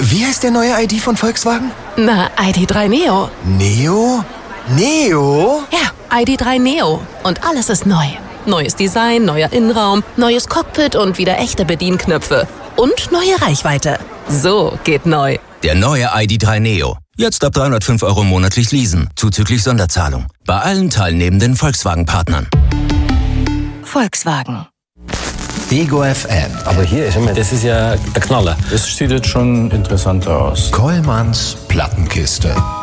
Wie heißt der neue ID von Volkswagen? Na, ID.3 Neo. Neo? Neo? Ja, ID.3 Neo. Und alles ist neu. Neues Design, neuer Innenraum, neues Cockpit und wieder echte Bedienknöpfe. Und neue Reichweite. So geht neu. Der neue ID.3 Neo. Jetzt ab 305 € monatlich leasen, zuzüglich Sonderzahlung. Bei allen teilnehmenden Volkswagen-Partnern. Volkswagen. Ego FM. Aber hier ist immer, das ist ja der Knaller. Das sieht jetzt schon interessanter aus. Kollmanns Plattenkiste.